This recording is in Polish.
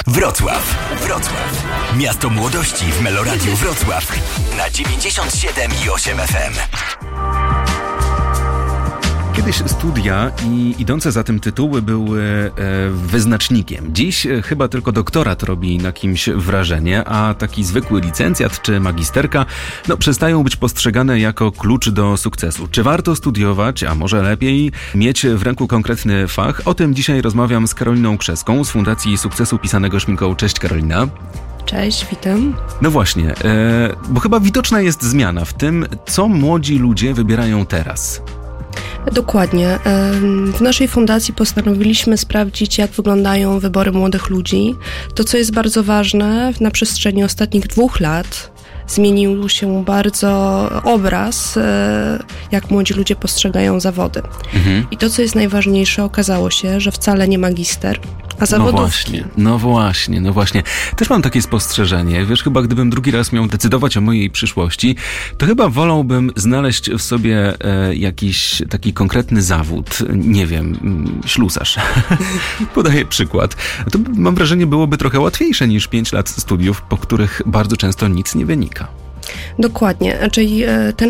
Wrocław. Miasto młodości w Meloradiu Wrocław na 97,8 FM. Kiedyś studia i idące za tym tytuły były wyznacznikiem. Dziś chyba tylko doktorat robi na kimś wrażenie, a taki zwykły licencjat czy magisterka przestają być postrzegane jako klucz do sukcesu. Czy warto studiować, a może lepiej mieć w ręku konkretny fach? O tym dzisiaj rozmawiam z Karoliną Krzeską z Fundacji Sukcesu Pisanego Szminką. Cześć Karolina. Cześć, witam. No właśnie, bo chyba widoczna jest zmiana w tym, co młodzi ludzie wybierają teraz. Dokładnie. W naszej fundacji postanowiliśmy sprawdzić, jak wyglądają wybory młodych ludzi. To, co jest bardzo ważne, na przestrzeni ostatnich 2 lat zmienił się bardzo obraz, jak młodzi ludzie postrzegają zawody. I to, co jest najważniejsze, okazało się, że wcale nie magister, a zawodówki. No właśnie. Też mam takie spostrzeżenie. Wiesz, chyba gdybym drugi raz miał decydować o mojej przyszłości, to chyba wolałbym znaleźć w sobie jakiś taki konkretny zawód. Nie wiem, ślusarz. Podaję przykład. To mam wrażenie, byłoby trochę łatwiejsze niż 5 lat studiów, po których bardzo często nic nie wynika. Dokładnie. Czyli ten